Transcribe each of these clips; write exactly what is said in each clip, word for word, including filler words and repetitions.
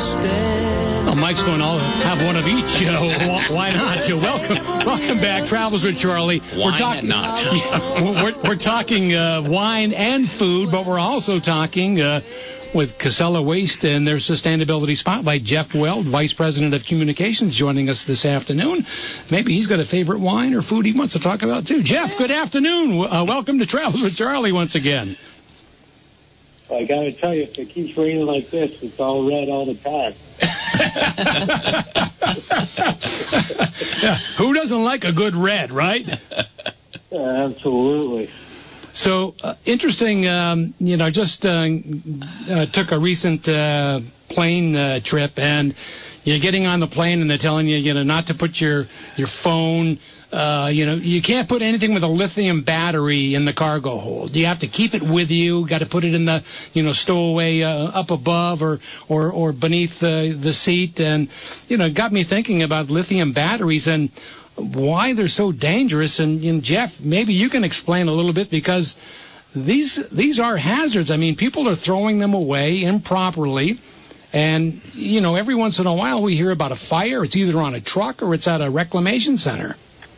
Well, Mike's going, I'll have one of each. Uh, why not? So welcome, welcome back. Travels with Charlie. Wine we're talking, not. Yeah, we're, we're talking uh, wine and food, but we're also talking uh, with Casella Waste and their Sustainability Spotlight. Jeff Weld, Vice President of Communications, joining us this afternoon. Maybe he's got a favorite wine or food he wants to talk about, too. Jeff, good afternoon. Uh, welcome to Travels with Charlie once again. I got to tell you, if it keeps raining like this, it's all red all the time. Yeah, who doesn't like a good red, right? Yeah, absolutely. So, uh, interesting, um, you know, just uh, uh, took a recent uh, plane uh, trip, and you're getting on the plane, and they're telling you, you know, not to put your, your phone, uh, you know, you can't put anything with a lithium battery in the cargo hold. You have to keep it with you, got to put it in the, you know, stowaway uh, up above or, or, or beneath the, the seat, and, you know, it got me thinking about lithium batteries and why they're so dangerous. And, and Jeff, maybe you can explain a little bit, because these these are hazards. I mean, people are throwing them away improperly, and, you know, every once in a while we hear about a fire. It's either on a truck or it's at a reclamation center.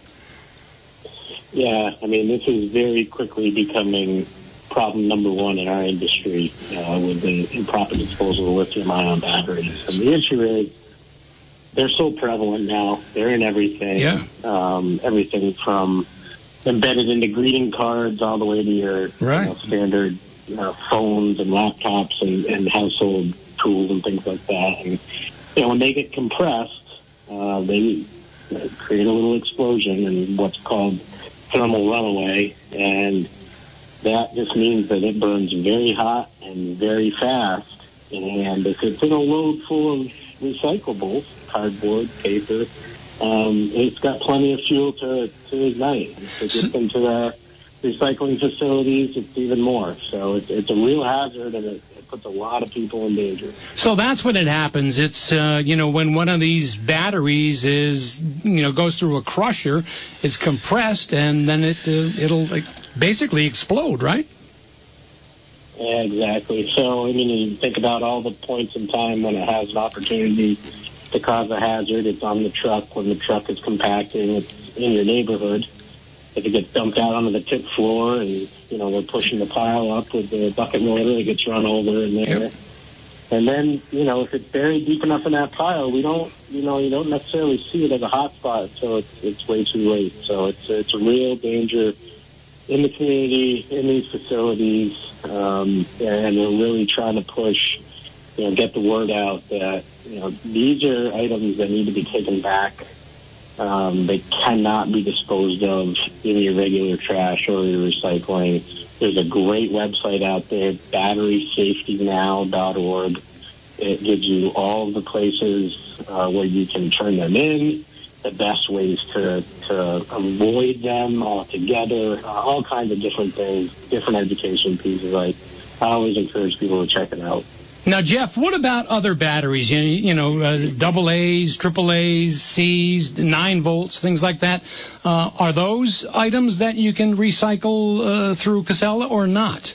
Yeah, I mean, this is very quickly becoming problem number one in our industry uh, with the improper disposal of lithium-ion batteries. And the issue is, they're so prevalent now. They're in everything. Yeah. Um, everything from embedded into greeting cards all the way to your right. you know, standard uh, phones and laptops and, and household tools and things like that. And, you know, when they get compressed, uh, they uh, create a little explosion and what's called thermal runaway. And that just means that it burns very hot and very fast. And if it's in a load full of recyclables, cardboard, paper, um, it's got plenty of fuel to, to ignite. If it gets into the recycling facilities, it's even more. So it's, it's a real hazard, and it, it puts a lot of people in danger. So that's when it happens. It's, uh, you know, when one of these batteries is, you know, goes through a crusher, it's compressed, and then it, uh, it'll like, basically explode, right? Yeah, exactly. So, I mean, you think about all the points in time when it has an opportunity to cause a hazard. It's on the truck when the truck is compacting. It's in your neighborhood. If it gets dumped out onto the tip floor and, you know, they're pushing the pile up with the bucket loader, it gets run over in there. Yep. And then, you know, if it's buried deep enough in that pile, we don't, you know, you don't necessarily see it as a hot spot, so it's, it's way too late. So it's, it's a real danger in the community, in these facilities, um, and we're really trying to push, you know, get the word out that, you know, these are items that need to be taken back. Um, they cannot be disposed of in your regular trash or your recycling. There's a great website out there, battery safety now dot org. It gives you all of the places uh, where you can turn them in, the best ways to, to avoid them altogether, uh, all kinds of different things, different education pieces. I, I always encourage people to check it out. Now, Jeff, what about other batteries? You, you know, uh, double A's, triple A's, C's, nine volts, things like that. Uh, are those items that you can recycle uh, through Casella or not?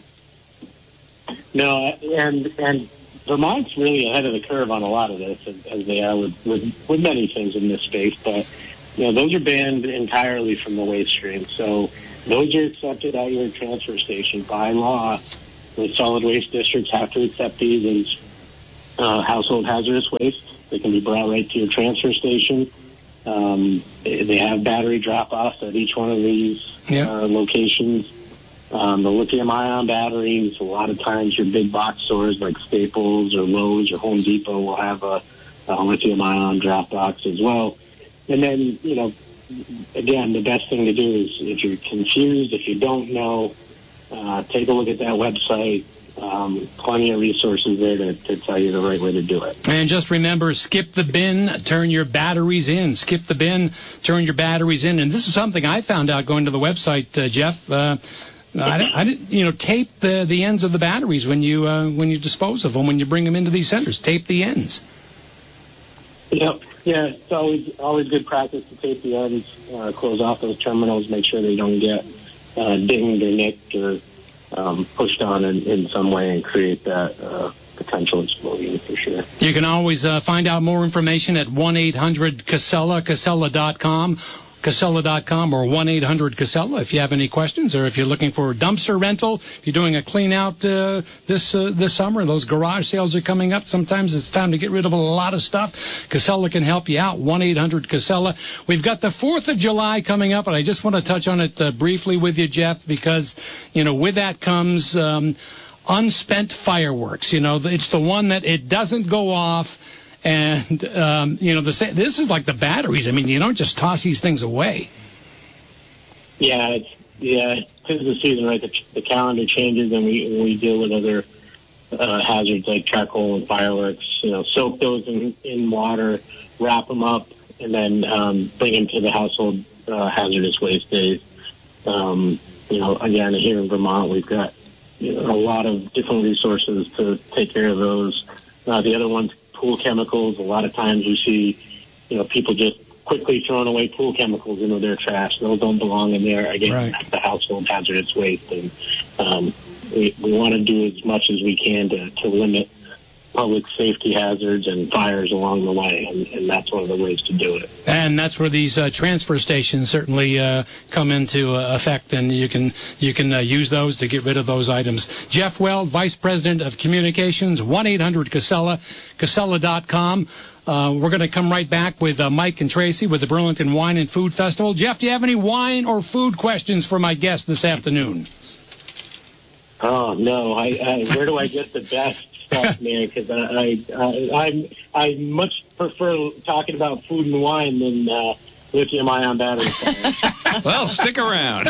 No, and and Vermont's really ahead of the curve on a lot of this, as, as they are with, with, with many things in this space. But, you know, those are banned entirely from the waste stream. So those are accepted at your transfer station by law. The solid waste districts have to accept these as uh, household hazardous waste. They can be brought right to your transfer station. Um, they have battery drop-offs at each one of these yep. uh, locations. Um, the lithium-ion batteries, a lot of times your big box stores like Staples or Lowe's or Home Depot will have a, a lithium-ion drop box as well. And then, you know, again, the best thing to do is if you're confused, if you don't know, Uh, take a look at that website. Um, plenty of resources there to, to tell you the right way to do it. And just remember, skip the bin, turn your batteries in. Skip the bin, turn your batteries in. And this is something I found out going to the website, uh, Jeff. Uh, I, I didn't, you know, tape the, the ends of the batteries when you uh, when you dispose of them, when you bring them into these centers. Tape the ends. Yep. Yeah, it's always always good practice to tape the ends, uh, close off those terminals, make sure they don't get Uh, dinged or nicked or um, pushed on in, in some way and create that uh, potential explosion for sure. You can always uh, find out more information at one eight hundred Casella, Casella dot com. Casella dot com or one eight hundred Casella if you have any questions, or if you're looking for a dumpster rental, if you're doing a clean out uh, this uh, this summer, those garage sales are coming up. Sometimes it's time to get rid of a lot of stuff. Casella can help you out. one eight hundred Casella. We've got the fourth of July coming up, and I just want to touch on it uh, briefly with you, Jeff, because, you know, with that comes um, unspent fireworks. You know, it's the one that it doesn't go off. And, um, you know, the, this is like the batteries. I mean, you don't just toss these things away. Yeah, it's, yeah, tis the season, right? The, the calendar changes, and we we deal with other uh, hazards like charcoal and fireworks. You know, soak those in, in water, wrap them up, and then um, bring them to the household uh, hazardous waste days. Um, you know, again, here in Vermont, we've got you know, a lot of different resources to take care of those. Uh, the other ones, pool chemicals. A lot of times we see, you know, people just quickly throwing away pool chemicals into their trash. Those don't belong in there. Again, right. That's the household hazardous waste. And um, we, we want to do as much as we can to, to limit public safety hazards and fires along the way, and, and that's one of the ways to do it. And that's where these uh, transfer stations certainly uh, come into uh, effect, and you can you can uh, use those to get rid of those items. Jeff Weld, Vice President of Communications, one eight hundred Casella, Casella dot com. Uh, we're going to come right back with uh, Mike and Tracy with the Burlington Wine and Food Festival. Jeff, do you have any wine or food questions for my guest this afternoon? Oh, no. I, I where do I get the best stuff, man? Because I, I, I, I much prefer talking about food and wine than uh, lithium-ion batteries. Well, stick around.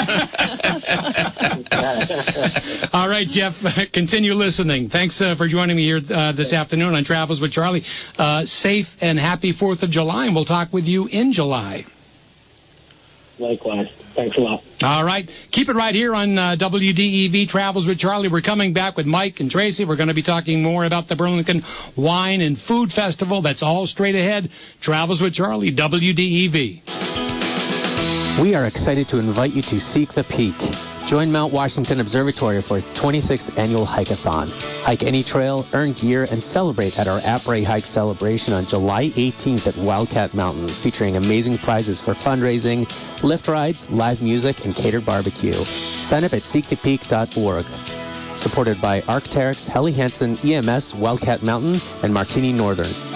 All right, Jeff, continue listening. Thanks uh, for joining me here uh, this afternoon on Travels with Charlie. Uh, safe and happy fourth of July, and we'll talk with you in July. Likewise. Thanks a lot. All right. Keep it right here on uh, W D E V Travels with Charlie. We're coming back with Mike and Tracy. We're going to be talking more about the Burlington Wine and Food Festival. That's all straight ahead. Travels with Charlie, W D E V. We are excited to invite you to Seek the Peak. Join Mount Washington Observatory for its twenty-sixth annual hike-a-thon. Hike any trail, earn gear, and celebrate at our Après Hike celebration on July eighteenth at Wildcat Mountain, featuring amazing prizes for fundraising, lift rides, live music, and catered barbecue. Sign up at seek the peak dot org. Supported by Arc'teryx, Helly Hansen, E M S, Wildcat Mountain, and Martini Northern.